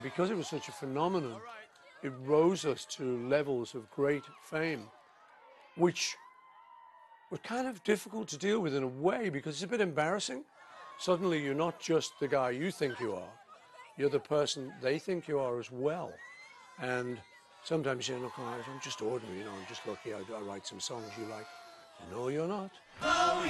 Because it was such a phenomenon, it rose us to levels of great fame, which were kind of difficult to deal with in a way because it's a bit embarrassing. Suddenly you're not just the guy you think you are, you're the person they think you are as well. And sometimes you say, look, I'm just ordinary, I'm just lucky I write some songs you like. No, you're not.